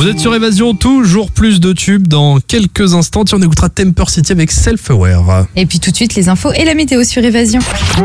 Vous êtes sur Évasion, toujours plus de tubes. Dans quelques instants, on écoutera Temper City avec Self-Aware. Et puis tout de suite, les infos et la météo sur Évasion.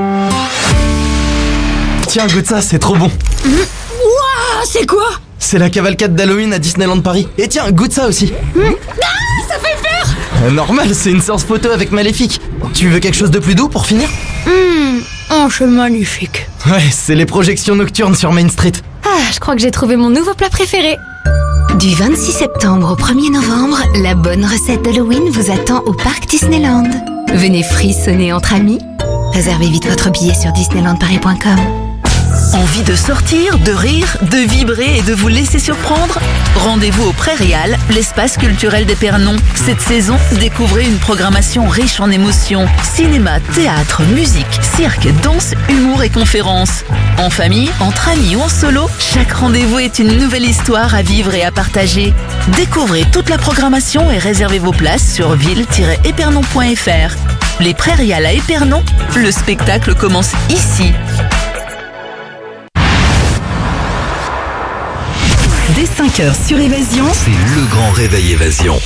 Tiens, goûte ça, c'est trop bon. Wouah, c'est quoi? C'est la cavalcade d'Halloween à Disneyland Paris. Et tiens, goûte ça aussi. Ça fait peur. Normal, c'est une séance photo avec Maléfique. Tu veux quelque chose de plus doux pour finir? Oh, c'est magnifique. Ouais, c'est les projections nocturnes sur Main Street. Ah, je crois que j'ai trouvé mon nouveau plat préféré. Du 26 septembre au 1er novembre, la bonne recette d'Halloween vous attend au parc Disneyland. Venez frissonner entre amis. Réservez vite votre billet sur disneylandparis.com. Envie de sortir, de rire, de vibrer et de vous laisser surprendre? Rendez-vous au Prairial, l'espace culturel d'Épernon. Cette saison, découvrez une programmation riche en émotions. Cinéma, théâtre, musique, cirque, danse, humour et conférences. En famille, entre amis ou en solo, chaque rendez-vous est une nouvelle histoire à vivre et à partager. Découvrez toute la programmation et réservez vos places sur ville-épernon.fr. Les Prairial à Épernon, le spectacle commence ici. Dès 5h sur Évasion, c'est le grand réveil Évasion.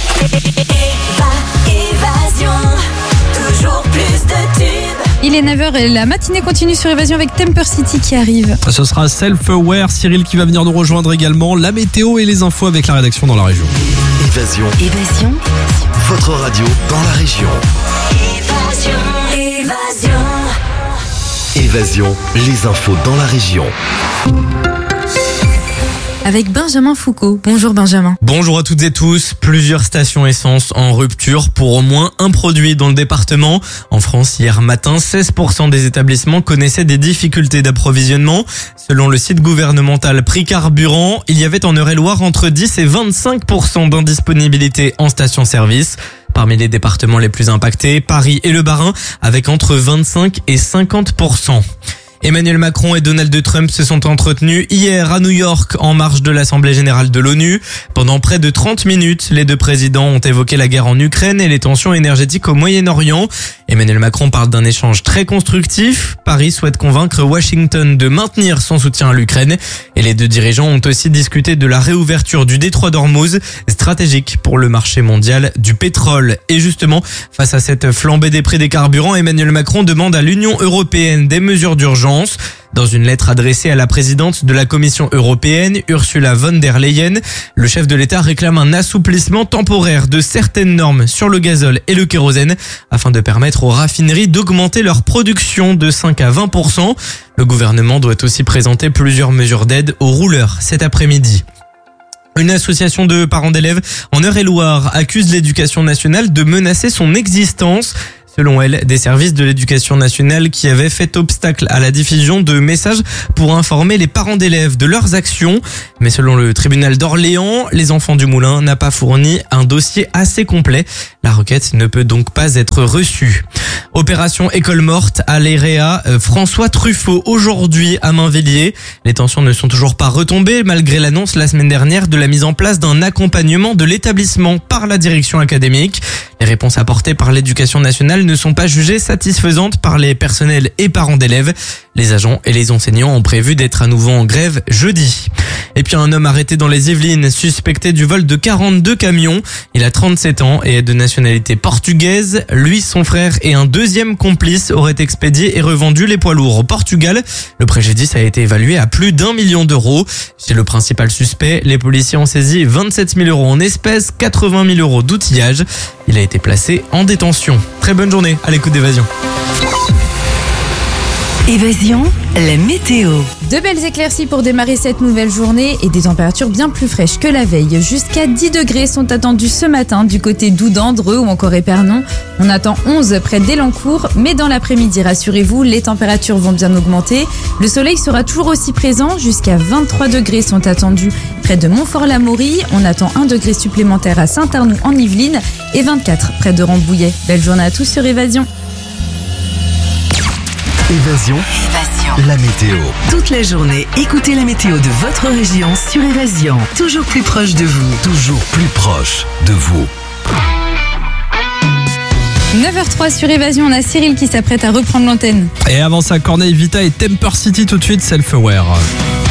Évasion, toujours plus de tubes. Il est 9h et la matinée continue sur Évasion avec Temper City qui arrive. Ce sera Self-Aware, Cyril qui va venir nous rejoindre également. La météo et les infos avec la rédaction dans la région. Évasion, votre radio dans la région. Évasion, les infos dans la région. Avec Benjamin Foucault. Bonjour Benjamin. Bonjour à toutes et tous. Plusieurs stations essence en rupture pour au moins un produit dans le département. En France, hier matin, 16% des établissements connaissaient des difficultés d'approvisionnement. Selon le site gouvernemental Prix Carburant, il y avait en Eure-et-Loire entre 10 et 25% d'indisponibilité en station-service. Parmi les départements les plus impactés, Paris et le Bas-Rhin avec entre 25 et 50%. Emmanuel Macron et Donald Trump se sont entretenus hier à New York en marge de l'Assemblée générale de l'ONU. Pendant près de 30 minutes, les deux présidents ont évoqué la guerre en Ukraine et les tensions énergétiques au Moyen-Orient. Emmanuel Macron parle d'un échange très constructif. Paris souhaite convaincre Washington de maintenir son soutien à l'Ukraine. Et les deux dirigeants ont aussi discuté de la réouverture du détroit d'Ormuz, stratégique pour le marché mondial du pétrole. Et justement, face à cette flambée des prix des carburants, Emmanuel Macron demande à l'Union européenne des mesures d'urgence. Dans une lettre adressée à la présidente de la Commission européenne, Ursula von der Leyen, le chef de l'État réclame un assouplissement temporaire de certaines normes sur le gazole et le kérosène afin de permettre aux raffineries d'augmenter leur production de 5 à 20%. Le gouvernement doit aussi présenter plusieurs mesures d'aide aux rouleurs cet après-midi. Une association de parents d'élèves en Eure-et-Loire accuse l'Éducation nationale de menacer son existence. Selon elle, des services de l'éducation nationale qui avaient fait obstacle à la diffusion de messages pour informer les parents d'élèves de leurs actions. Mais selon le tribunal d'Orléans, les enfants du Moulin n'ont pas fourni un dossier assez complet. La requête ne peut donc pas être reçue. Opération école morte à l'EREA François Truffaut aujourd'hui à Mainvilliers. Les tensions ne sont toujours pas retombées malgré l'annonce la semaine dernière de la mise en place d'un accompagnement de l'établissement par la direction académique. Les réponses apportées par l'éducation nationale ne sont pas jugées satisfaisantes par les personnels et parents d'élèves. Les agents et les enseignants ont prévu d'être à nouveau en grève jeudi. Et puis un homme arrêté dans les Yvelines, suspecté du vol de 42 camions. Il a 37 ans et est de nationalité portugaise. Lui, son frère et un deuxième complice auraient expédié et revendu les poids lourds au Portugal. Le préjudice a été évalué à plus d'1 million d'euros. Chez le principal suspect, les policiers ont saisi 27 000 euros en espèces, 80 000 euros d'outillage. Il a été placé en détention. Très bonne journée à l'écoute d'Évasion. Évasion, la météo. De belles éclaircies pour démarrer cette nouvelle journée et des températures bien plus fraîches que la veille. Jusqu'à 10 degrés sont attendus ce matin du côté d'Oudan, Dreux ou encore Épernon. On attend 11 près d'Elancourt, mais dans l'après-midi, rassurez-vous, les températures vont bien augmenter. Le soleil sera toujours aussi présent, jusqu'à 23 degrés sont attendus près de Montfort-l'Amaury. On attend 1 degré supplémentaire à Saint-Arnoux en Yvelines et 24 près de Rambouillet. Belle journée à tous sur Évasion. Évasion, la météo. Toute la journée, écoutez la météo de votre région sur Évasion. Toujours plus proche de vous. Toujours plus proche de vous. 9h03 sur Évasion, on a Cyril qui s'apprête à reprendre l'antenne. Et avant ça, Corneille Vita et Temper City tout de suite, Self-Aware.